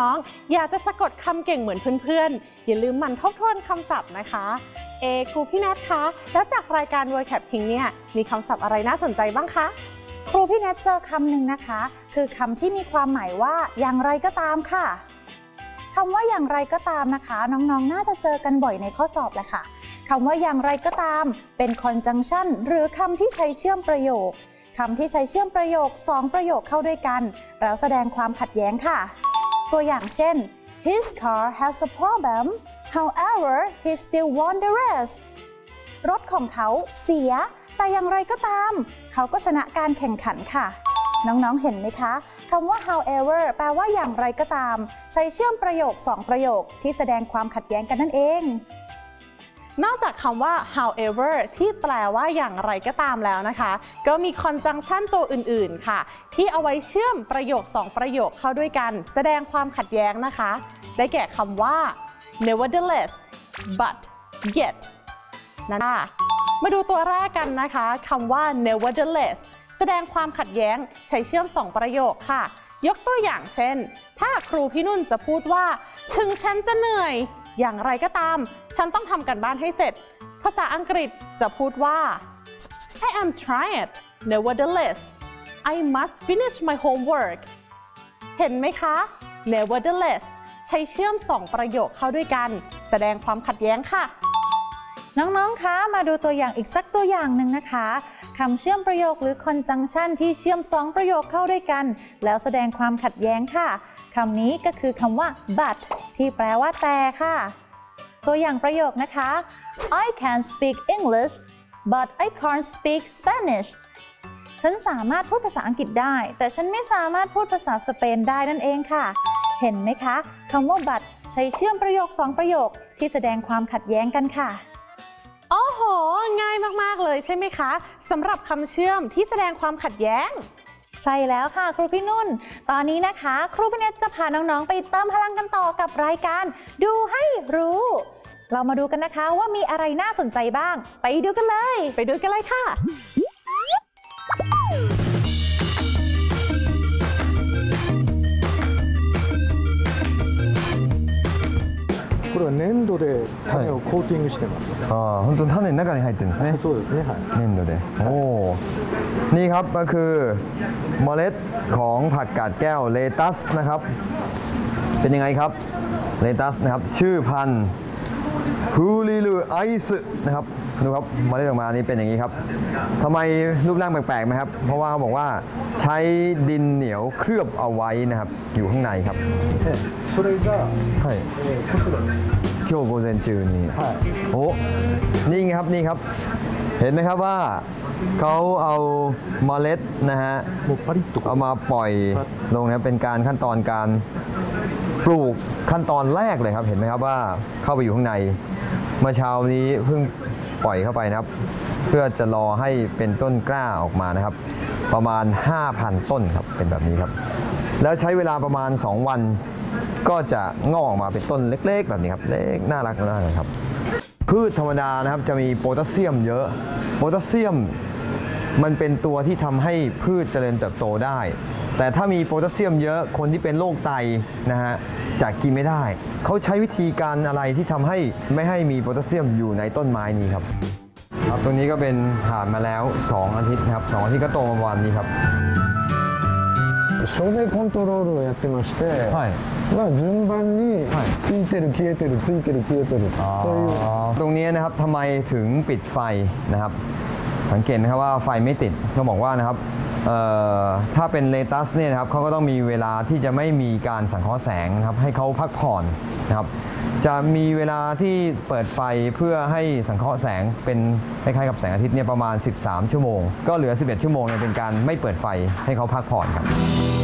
น้องๆอยากจะสะกดคำเก่งเหมือนเพื่อนๆอย่าลืมหมั่นทบทวนคำศัพท์นะคะครูพี่นัทคะแล้วจากรายการ Vocab King เนี่ยมีคำศัพท์อะไรน่าสนใจบ้างคะครูพี่นัทเจอคำหนึ่งนะคะคือคำที่มีความหมายว่าอย่างไรก็ตามค่ะคำว่าอย่างไรก็ตามนะคะน้องๆน่าจะเจอกันบ่อยในข้อสอบแหละค่ะคำว่าอย่างไรก็ตามเป็น conjunction หรือคำที่ใช้เชื่อมประโยคคำที่ใช้เชื่อมประโยค2ประโยคเข้าด้วยกันแล้วแสดงความขัดแย้งค่ะตัวอย่างเช่น His car has a problem however he still won the race รถของเขาเสียแต่อย่างไรก็ตามเขาก็ชนะการแข่งขันค่ะน้องๆเห็นไหมคะคำว่า however แปลว่าอย่างไรก็ตามใช้เชื่อมประโยค2ประโยคที่แสดงความขัดแย้งกันนั่นเองนอกจากคำว่า however ที่แปลว่าอย่างไรก็ตามแล้วนะคะก็มี conjunction ตัวอื่นๆค่ะที่เอาไว้เชื่อมประโยค2ประโยคเข้าด้วยกันแสดงความขัดแย้งนะคะได้แก่คำว่า nevertheless but yet นั่นค่ะมาดูตัวแรกกันนะคะคำว่า nevertheless แสดงความขัดแย้งใช้เชื่อม2ประโยคค่ะยกตัวอย่างเช่นถ้าครูพี่นุ่นจะพูดว่าถึงฉันจะเหนื่อยอย่างไรก็ตามฉันต้องทำการบ้านให้เสร็จภาษาอังกฤษจะพูดว่า I am trying nevertheless I must finish my homework เห็นไหมคะ nevertheless ใช้เชื่อม2ประโยคเข้าด้วยกันแสดงความขัดแย้งค่ะน้องๆคะมาดูตัวอย่างอีกสักตัวอย่างหนึ่งนะคะคำเชื่อมประโยคหรือ conjunction ที่เชื่อม2ประโยคเข้าด้วยกันแล้วแสดงความขัดแย้งค่ะคำนี้ก็คือคำว่า but ที่แปลว่าแต่ค่ะตัวอย่างประโยคนะคะ I can speak English but I can't speak Spanish ฉันสามารถพูดภาษาอังกฤษได้แต่ฉันไม่สามารถพูดภาษาสเปนได้นั่นเองค่ะเห็นไหมคะคำว่า but ใช้เชื่อมประโยค2ประโยคที่แสดงความขัดแย้งกันค่ะโอ้โหง่ายมากๆเลยใช่ไหมคะสำหรับคำเชื่อมที่แสดงความขัดแย้งใช่แล้วค่ะครูพี่นุ่นตอนนี้นะคะครูพี่เนตจะพาน้องๆไปเติมพลังกันต่อกับรายการดูให้รู้เรามาดูกันนะคะว่ามีอะไรน่าสนใจบ้างไปดูกันเลยค่ะこれは粘土で種をコーティングしてます。 本当に種の中に入ってるんですね。 そうですね。はい。 粘土で。โอ้นี่ครับก็คือเมล็ดของผักกาดแก้วเลตัสนะครับเป็นยังไงครับเลตัสนะครับชื่อพันธุ์ฮูลิลูไอซ์นะครับดูครับเมล็ดออกมานี่เป็นอย่างนี้ครับทำไมรูปร่างแปลกๆไหมครับเพราะว่าเขาบอกว่าใช้ดินเหนียวเคลือบเอาไว้นะครับอยู่ข้างในครับそれがはい今日午前中にโอ้นี่ไงครับนี่ครับเห็นไหมครับว่าเขาเอาเมล็ดนะฮะเอามาปล่อยลงนะเป็นการขั้นตอนการปลูกขั้นตอนแรกเลยครับเห็นไหมครับว่าเข้าไปอยู่ข้างในเมื่อเช้านี้เพิ่งปล่อยเข้าไปนะครับเพื่อจะรอให้เป็นต้นกล้าออกมานะครับประมาณ 5,000 ต้นครับเป็นแบบนี้ครับแล้วใช้เวลาประมาณ2วันก็จะงอกออกมาเป็นต้นเล็กๆแบบนี้ครับเล็กน่ารักมากเลยครับพืชธรรมดานะครับจะมีโพแทสเซียมเยอะโพแทสเซียมมันเป็นตัวที่ทำให้พืชเจริญเติบโตได้แต่ถ้ามีโพแทสเซียมเยอะคนที่เป็นโรคไตนะฮะจะกินไม่ได้เขาใช้วิธีการอะไรที่ทำให้ไม่ให้มีโพแทสเซียมอยู่ในต้นไม้นี้ครับตรงนี้ก็เป็นผ่านมาแล้ว2อาทิตย์ครับ2อาทิตย์ก็โตมาวันนี้ครับ照明コントロールをやってまして、順番についてる消えてるついてる消えてるというตรงนี้นะครับทำไมถึงปิดไฟนะครับสังเกตนะครับว่าไฟไม่ติดเขาบอกว่านะครับถ้าเป็นเลตัสเนี่ยนะครับเขาก็ต้องมีเวลาที่จะไม่มีการสังเคราะห์แสงนะครับให้เขาพักผ่อนนะครับจะมีเวลาที่เปิดไฟเพื่อให้สังเคราะห์แสงเป็นคล้ายๆกับแสงอาทิตย์เนี่ยประมาณ13ชั่วโมงก็เหลือ11ชั่วโมงเนี่ยเป็นการไม่เปิดไฟให้เขาพักผ่อนครับ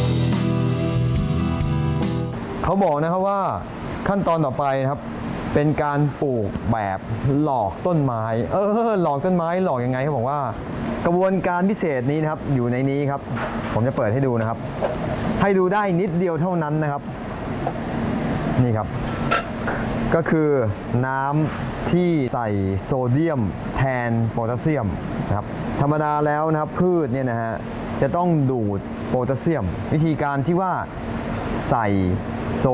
เขาบอกนะครับว่าขั้นตอนต่อไปนะครับเป็นการปลูกแบบหลอกต้นไม้หลอกต้นไม้หลอกยังไงเขาบอกว่ากระบวนการพิเศษนี้นะครับอยู่ในนี้ครับผมจะเปิดให้ดูนะครับให้ดูได้นิดเดียวเท่านั้นนะครับนี่ครับก็คือน้ำที่ใส่โซเดียมแทนโพแทสเซียมนะครับธรรมดาแล้วนะครับพืชเนี่ยนะฮะจะต้องดูดโพแทสเซียมวิธีการที่ว่าใส่